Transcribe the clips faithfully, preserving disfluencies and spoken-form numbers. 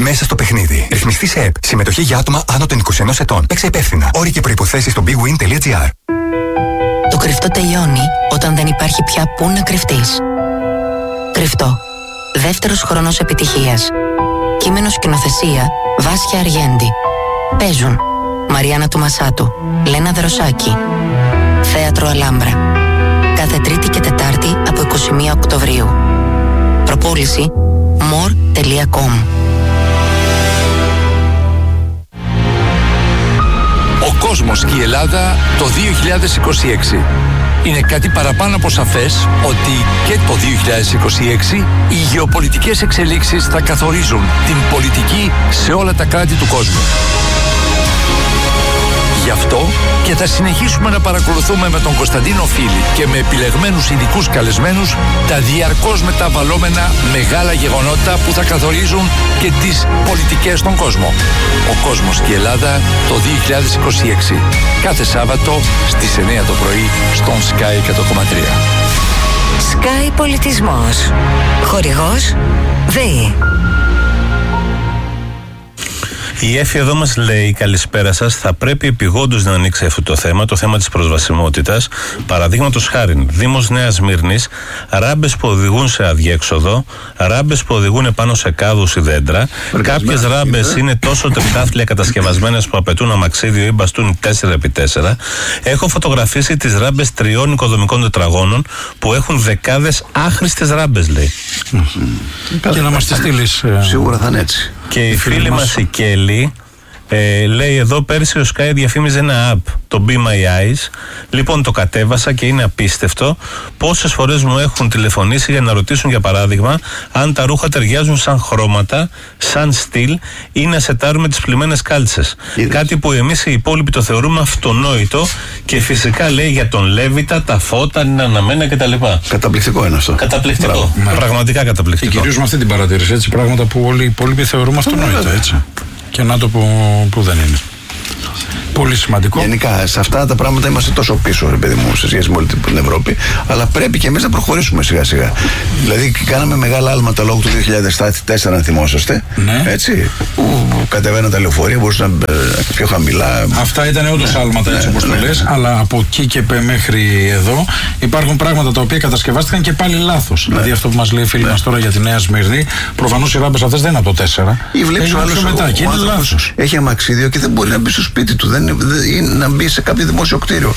μέσα στο παιχνίδι. Ρυθμιστή σε ΕΠ. Συμμετοχή για άτομα άνω των είκοσι ενός ετών. Παίξε υπεύθυνα. Όροι και προϋποθέσεις στο big win τελεία gr. Το κρυφτό τελειώνει όταν δεν υπάρχει πια πού να κρυφτείς. Κρυφτό. Δεύτερος χρόνος επιτυχίας. Κείμενο σκηνοθεσία Βάσια Αργέντη. Παίζουν Μαριάννα Τουμασάτου, Λένα Δροσάκη. Θέατρο Αλάμπρα. Κάθε Τρίτη και Τετάρτη από είκοσι μία Οκτωβρίου. Προπόληση more τελεία com. Ο κόσμος και η Ελλάδα το δύο χιλιάδες είκοσι έξι. Είναι κάτι παραπάνω από σαφές ότι και το δύο χιλιάδες είκοσι έξι οι γεωπολιτικές εξελίξεις θα καθορίζουν την πολιτική σε όλα τα κράτη του κόσμου. Γι' αυτό και θα συνεχίσουμε να παρακολουθούμε με τον Κωνσταντίνο Φίλη και με επιλεγμένους ειδικούς καλεσμένους τα διαρκώς μεταβαλλόμενα μεγάλα γεγονότα που θα καθορίζουν και τις πολιτικές στον κόσμο. Ο κόσμος και η Ελλάδα το δύο χιλιάδες είκοσι έξι. Κάθε Σάββατο στις εννιά το πρωί στον Sky εκατό κόμμα τρία. Sky Πολιτισμός. Χορηγός ΔΕΗ. Η Έφη εδώ μας λέει: καλησπέρα σας. Θα πρέπει επειγόντως να ανοίξει αυτό το θέμα, το θέμα της προσβασιμότητας. Παραδείγματος χάριν, Δήμος Νέας Σμύρνης, ράμπες που οδηγούν σε αδιέξοδο, ράμπες που οδηγούν πάνω σε κάδους ή δέντρα. Κάποιες ράμπες είναι τόσο τριπτάθλια κατασκευασμένες που απαιτούν αμαξίδιο ή μπαστούν τέσσερα επί τέσσερα. Έχω φωτογραφίσει τις ράμπες τριών οικοδομικών τετραγώνων που έχουν δεκάδες άχρηστες ράμπες, λέει. Mm-hmm. Και να μας τις στείλεις. Σίγουρα θα είναι έτσι. Και η φίλη μας η Κέλλη ε, λέει εδώ: πέρσι ο Sky διαφήμιζε ένα app, το Be My Eyes. Λοιπόν, το κατέβασα και είναι απίστευτο πόσες φορές μου έχουν τηλεφωνήσει για να ρωτήσουν, για παράδειγμα, αν τα ρούχα ταιριάζουν σαν χρώματα, σαν στυλ ή να σετάρουμε τις πλημμένες κάλτσες. Είδες. Κάτι που εμείς οι υπόλοιποι το θεωρούμε αυτονόητο και φυσικά λέει για τον Λέβητα, τα φώτα, είναι αναμένα κτλ. Καταπληκτικό είναι αυτό. Καταπληκτικό. Μπράβο. Πραγματικά καταπληκτικό. Και κυρίως με αυτή την παρατήρηση, έτσι, πράγματα που όλοι οι υπόλοιποι θεωρούμε αυτονόητα, έτσι. Και να το που, που δεν είναι. Πολύ σημαντικό. Γενικά, σε αυτά τα πράγματα είμαστε τόσο πίσω, ρε παιδί μου, σε σχέση με όλη την Ευρώπη. Αλλά πρέπει και εμείς να προχωρήσουμε σιγά-σιγά. Δηλαδή, κάναμε μεγάλα άλματα λόγω του δύο χιλιάδες τέσσερα, αν θυμόσαστε. Ναι. Έτσι. Που κατεβαίναν τα λεωφορεία, μπορούσαν να πιο χαμηλά. Αυτά ήταν όντως ναι. άλματα, έτσι ναι, όπως ναι, το λες. Ναι. Αλλά από εκεί και μέχρι εδώ υπάρχουν πράγματα τα οποία κατασκευάστηκαν και πάλι λάθος. Ναι. Δηλαδή, αυτό που μας λέει η φίλη ναι. μας τώρα για τη Νέα Σμύρνη, προφανώς οι ράμπες αυτές δεν είναι από το τέσσερα. Ή βλέπεις ο άλλος μετά. Και είναι λάθος. Έχει αμαξίδιο και δεν μπορεί να μπει στο σπίτι του. Δεν ή να μπει σε κάποιο δημόσιο κτίριο.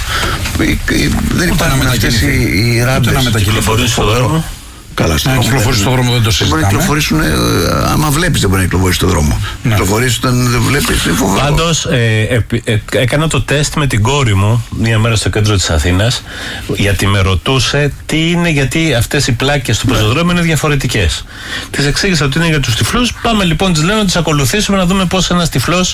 Δεν υπάρχουν αυτές οι ράμπες. Να μετακυλοφορήσει στον δρόμο. Καλά, στον δρόμο. Να κυκλοφορήσει στον δρόμο δεν το συζητάμε. Δεν μπορεί να κυκλοφορήσουν, άμα βλέπεις δεν μπορεί να κυκλοφορήσει στον δρόμο. Να κυκλοφορήσει όταν δεν βλέπεις, είναι φοβερό. Πάντως, ε, ε, ε, έκανα το τεστ με την κόρη μου μία μέρα στο κέντρο της Αθήνας, γιατί με ρωτούσε τι είναι, γιατί αυτές οι πλάκες του πεζοδρόμιου είναι διαφορετικές. Της εξήγησα ότι είναι για τους τυφλούς. Πάμε λοιπόν, της λέω να τις ακολουθήσουμε να δούμε πώς ένας τυφλός.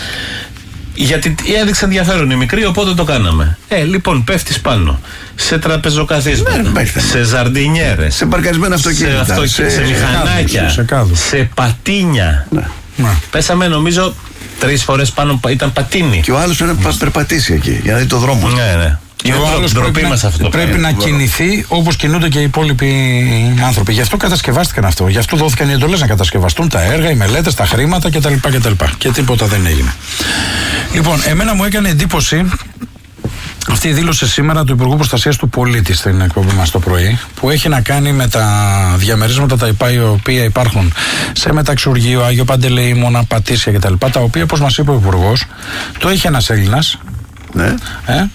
Γιατί έδειξε ενδιαφέρον η μικρή, οπότε το κάναμε. Ε, λοιπόν, πέφτεις πάνω σε τραπεζοκαθίσματα, ναι, σε ζαρντινιέρες, σε παρκαρισμένα αυτοκίνητα, σε, αυτο... σε... σε μηχανάκια, σε, σε πατίνια. Ναι. Ναι. Πέσαμε, νομίζω, τρεις φορές πάνω, ήταν πατίνι. Και ο άλλος πρέπει να περπατήσει εκεί για να δει το δρόμο. Ναι, ναι. Και ο άλλος πρέπει, να, αυτό πρέπει να κινηθεί όπως κινούνται και οι υπόλοιποι άνθρωποι. Γι' αυτό κατασκευάστηκαν αυτό. Γι' αυτό δόθηκαν οι εντολές να κατασκευαστούν τα έργα, οι μελέτες, τα χρήματα κτλ. κτλ. Και τίποτα δεν έγινε. Λοιπόν, εμένα μου έκανε εντύπωση αυτή η δήλωση σήμερα του Υπουργού Προστασίας του Πολίτη στην εκπομπή μας το πρωί, που έχει να κάνει με τα διαμερίσματα τα οποία υπάρχουν σε Μεταξουργείο, Άγιο Παντελεήμονα, Πατήσια κτλ. Τα οποία, όπως μας είπε ο Υπουργός, το έχει ένας Έλληνας. Ναι. Ε,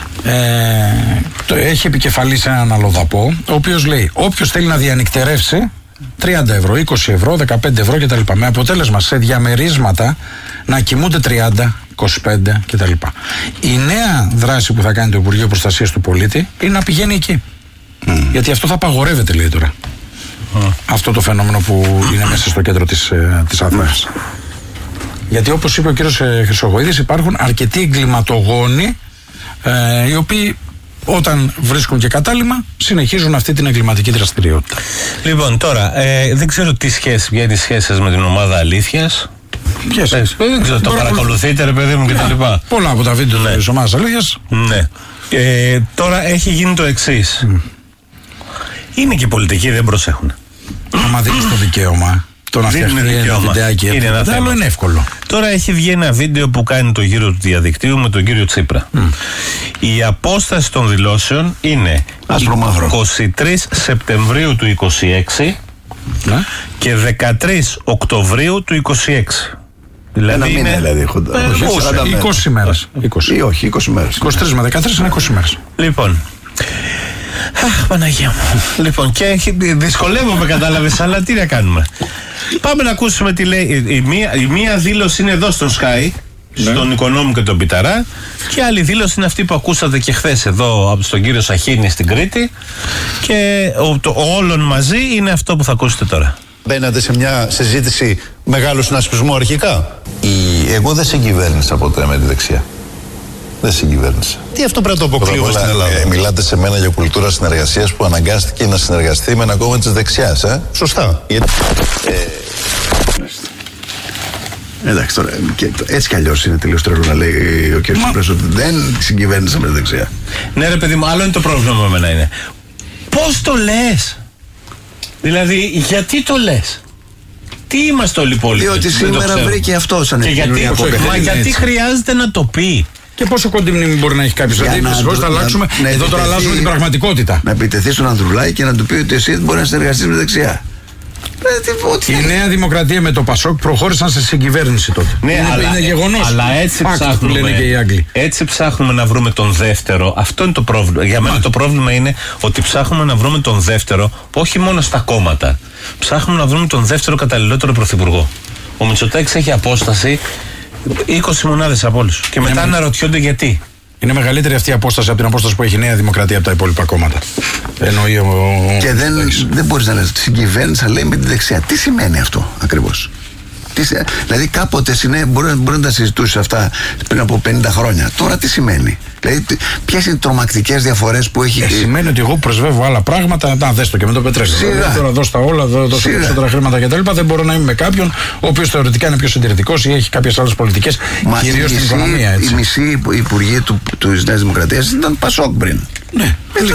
ε, το έχει επικεφαλής έναν αλλοδαπό, ο οποίος λέει: όποιος θέλει να διανυκτερεύσει τριάντα ευρώ, είκοσι ευρώ, δεκαπέντε ευρώ κτλ. Με αποτέλεσμα σε διαμερίσματα να κοιμούνται τριάντα, είκοσι πέντε κτλ. Η νέα δράση που θα κάνει το Υπουργείο Προστασίας του Πολίτη είναι να πηγαίνει εκεί. Mm. Γιατί αυτό θα απαγορεύεται, λέει τώρα. Mm. Αυτό το φαινόμενο που είναι μέσα στο κέντρο της, της Αθήνας. Mm. Γιατί όπως είπε ο κύριος Χρυσογοίδης, υπάρχουν αρκετοί εγκληματογόνοι ε, οι οποίοι όταν βρίσκουν και κατάλημα συνεχίζουν αυτή την εγκληματική δραστηριότητα. Λοιπόν, τώρα ε, δεν ξέρω τι σχέση, ποια είναι η σχέση σας με την ομάδα Αλήθειας. Ποιες? Ε, δεν ξέρω, το παρακολουθείτε ρε παιδί μου και τα λοιπά. Πολλά από τα βίντεο ναι. της ομάδας Αλήθειας. Ναι. Ε, τώρα έχει γίνει το εξής. Mm. Είναι και οι πολιτικοί δεν προσέχουν. Άμα δίνεις το δικαίωμα Το να φτιαχτεί ένα βιντεάκι είναι ένα θέμα. Άλλο είναι εύκολο. Τώρα έχει βγει ένα βίντεο που κάνει το γύρο του διαδικτύου με τον κύριο Τσίπρα. Mm. Η απόσταση των δηλώσεων είναι είκοσι τρεις Σεπτεμβρίου του είκοσι έξι mm. και δεκατρείς Οκτωβρίου του είκοσι έξι. Δηλαδή ένα μήνα, είναι... δηλαδή, ε, είκοσι μέρες. είκοσι. Ή όχι, είκοσι μέρες. είκοσι τρεις με δεκατρείς είναι είκοσι μέρες. Λοιπόν. Αχ, Παναγία μου. Λοιπόν, και δυσκολεύομαι, κατάλαβες, αλλά τι να κάνουμε. Πάμε να ακούσουμε τι λέει. Η μία, η μία δήλωση είναι εδώ στον Sky, ναι, στον Οικονόμου και τον Πιταρά, και άλλη δήλωση είναι αυτή που ακούσατε και χθες εδώ από τον κύριο Σαχίνη στην Κρήτη, και ο, το, ο όλων μαζί είναι αυτό που θα ακούσετε τώρα. Μπαίνατε σε μια συζήτηση μεγάλου συνασπισμού αρχικά. Η... Εγώ δεν συγκυβέρνησα ποτέ με τη δεξιά. Δεν συγκυβέρνησα. Τι αυτό πρέπει να το αποκλείουμε στην Ελλάδα. Ε, μιλάτε σε μένα για κουλτούρα συνεργασίας που αναγκάστηκε να συνεργαστεί με ένα κόμμα της δεξιάς, ε. Σωστά. Γιατί... Ε... Εντάξει τώρα, και, έτσι κι αλλιώς είναι τελείως τρελό να λέει ο κ. Τσίπρας ότι δεν συγκυβέρνησα με τη δεξιά. Ναι, ρε παιδί μου, άλλο είναι το πρόβλημα με εμένα είναι. Πώς το λες? Δηλαδή, γιατί το λες? Τι είμαστε όλοι υπόλοιποι? Διότι σήμερα βρήκε αυτό σαν επικοινωνία. Μα γιατί χρειάζεται να το πει? Και πόσο κοντή μνήμη μπορεί να έχει κάποιο? Δηλαδή, δυστυχώς θα αλλάξουμε. Να, εδώ τώρα αλλάζουμε την πραγματικότητα. Να επιτεθεί στον Ανδρουλάκη και να του πει ότι εσύ δεν μπορεί να συνεργαστεί με δεξιά. Η Νέα Δημοκρατία με το Πασόκ προχώρησαν σε συγκυβέρνηση τότε. Ναι, είναι, αλλά, είναι γεγονός. Αλλά έτσι ψάχνουμε, λένε και οι Άγγλοι. Έτσι ψάχνουμε να βρούμε τον δεύτερο. Αυτό είναι το πρόβλημα. Για μένα το πρόβλημα είναι ότι ψάχνουμε να βρούμε τον δεύτερο, όχι μόνο στα κόμματα. Ψάχνουμε να βρούμε τον δεύτερο καταλληλότερο πρωθυπουργό. Ο Μητσοτάκης έχει απόσταση είκοσι μονάδες από όλους. Και μετά είναι αναρωτιόνται γιατί. Είναι μεγαλύτερη αυτή η απόσταση από την απόσταση που έχει η Νέα Δημοκρατία από τα υπόλοιπα κόμματα. Εννοεί ο. Και δεν, δεν μπορεί να λες συγκυβέρνησα, λέει, με τη δεξιά. Τι σημαίνει αυτό ακριβώς? Δηλαδή κάποτε συνέ, μπορεί, μπορεί να τα συζητούσε αυτά πριν από πενήντα χρόνια. Τώρα τι σημαίνει? Δηλαδή ποιες είναι οι τρομακτικές διαφορές που έχει? Ε, σημαίνει ότι εγώ προσβεύω άλλα πράγματα. Να δες το και με το πετρέσαι. Δηλαδή, τώρα δώσ' τα όλα, δώσ' τα περισσότερα χρήματα κτλ. Δεν μπορώ να είμαι με κάποιον ο οποίος θεωρητικά είναι πιο συντηρητικός ή έχει κάποιες άλλες πολιτικές, κυρίως στην οικονομία. Έτσι. Οι μισοί υπουργοί του, του Νέας Δημοκρατίας ήταν Πασόκ πριν. Ναι.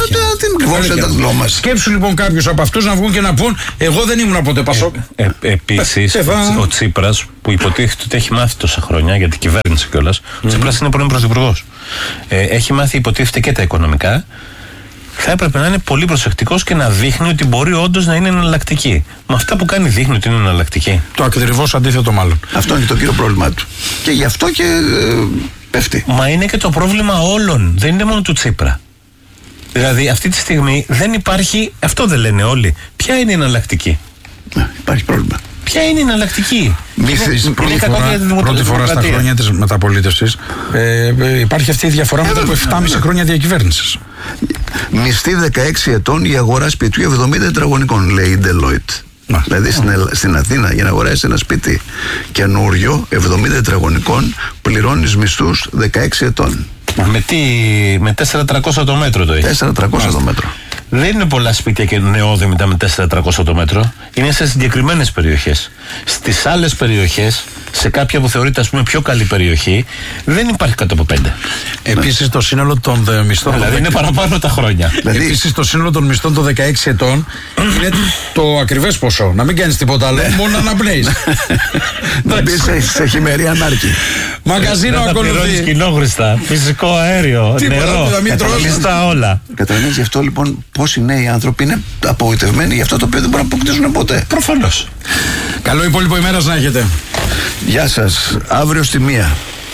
Σκέψου λοιπόν κάποιους από αυτούς να βγουν και να πούν εγώ δεν ήμουν ποτέ Πασόκ. Ε, ε, Επίσης, ο Τσίπρας που υποτίθεται ότι έχει μάθει τόσα χρόνια για την κυβέρνηση κιόλας, ο Τσίπρας είναι πρώην πρωθυπουργός. Ε, έχει μάθει υποτίθεται και τα οικονομικά. Θα έπρεπε να είναι πολύ προσεκτικός και να δείχνει ότι μπορεί όντως να είναι εναλλακτική. Με αυτά που κάνει δείχνει ότι είναι εναλλακτική. Το ακριβώς αντίθετο μάλλον. Αυτό είναι το κύριο πρόβλημά του. Και γι' αυτό και ε, πέφτει. Μα είναι και το πρόβλημα όλων. Δεν είναι μόνο του Τσίπρα. Δηλαδή αυτή τη στιγμή δεν υπάρχει, αυτό δεν λένε όλοι. Ποια είναι η εναλλακτική? Ναι, υπάρχει πρόβλημα. Ποια είναι η εναλλακτική? Πρώτη φορά, πρώτη φορά στα χρόνια της μεταπολίτευσης ε, υπάρχει αυτή η διαφορά μετά από επτά και μισό χρόνια διακυβέρνησης. Μισθή δεκαέξι ετών για αγορά σπιτιού εβδομήντα τετραγωνικών, λέει η Deloitte. Να. Δηλαδή στην, στην Αθήνα για να αγοράσει ένα σπίτι καινούριο εβδομήντα τετραγωνικών πληρώνεις μισθούς δεκαέξι ετών. Με τι, με τέσσερα χιλιάδες τριακόσια το μέτρο το έχει. τέσσερα χιλιάδες τριακόσια το μέτρο. Δεν είναι πολλά σπίτια και νεόδημητα με τέσσερα χιλιάδες τριακόσια το μέτρο. Είναι σε συγκεκριμένες περιοχές. Στις άλλες περιοχές, σε κάποια που θεωρείται ας πούμε πιο καλή περιοχή, δεν υπάρχει κάτω από πέντε. Επίσης το σύνολο των δε, μισθών. Δηλαδή είναι παραπάνω τα χρόνια. Δηλαδή... Επίσης το σύνολο των μισθών των δεκαέξι ετών είναι το ακριβές ποσό. Να μην κάνεις τίποτα άλλο, μόνο να αναπνέεις. Να μπεις σε χειμερή ανάρκη. Μαγκαζίνο ακολουθεί. Κοινόχρηστα, φυσικό αέριο, νερό, κλειστά όλα. Καταλαβαίνεις γι' αυτό λοιπόν πόσοι νέοι άνθρωποι είναι απογοητευμένοι για αυτό το οποίο δεν μπορούν να αποκτήσουν ποτέ. Προφανώς. Καλό υπόλοιπο ημέρας να έχετε. Γεια σας. Αύριο στη μία.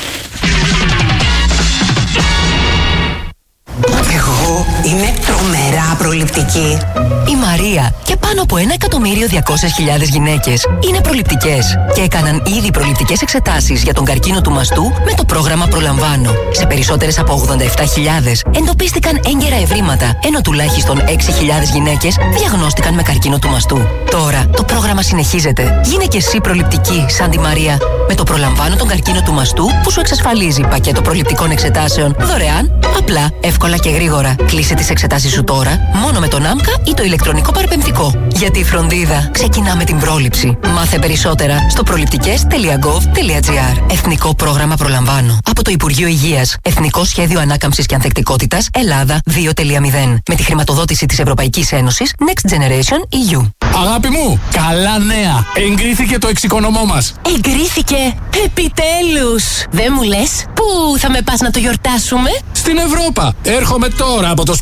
Εγώ είμαι τρομερά προληπτική. Η Μαρία και πάνω από ένα εκατομμύριο διακόσιες χιλιάδες γυναίκες είναι προληπτικές και έκαναν ήδη προληπτικές εξετάσεις για τον καρκίνο του μαστού με το πρόγραμμα Προλαμβάνω. Σε περισσότερες από ογδόντα επτά χιλιάδες εντοπίστηκαν έγκαιρα ευρήματα, ενώ τουλάχιστον έξι χιλιάδες γυναίκες διαγνώστηκαν με καρκίνο του μαστού. Τώρα το πρόγραμμα συνεχίζεται. Γίνε και εσύ προληπτική σαν τη Μαρία με το Προλαμβάνω τον καρκίνο του μαστού που σου εξασφαλίζει πακέτο προληπτικών εξετάσεων δωρεάν, απλά, εύκολα και γρήγορα. Κλείσε τις εξετάσεις σου τώρα μόνο με τον άμκα ή το ηλεκτρονικό ηλεκτρονικό παραπεμφτικό. Γιατί η φροντίδα ξεκινά με την πρόληψη. Μάθε περισσότερα στο προληπτικές τελεία γκοβ τελεία τζι άρ. Εθνικό πρόγραμμα Προλαμβάνω. Από το Υπουργείο Υγείας. Εθνικό Σχέδιο Ανάκαμψης και Ανθεκτικότητας Ελλάδα δύο κόμμα μηδέν. Με τη χρηματοδότηση της Ευρωπαϊκής Ένωσης Next Generation ι γιου. Αγάπη μου, καλά νέα. Εγκρίθηκε το εξοικονομώ μας. Εγκρίθηκε. Επιτέλους. Δεν μου λες. Πού θα με πας να το γιορτάσουμε? Στην Ευρώπα. Έρχομαι τώρα από το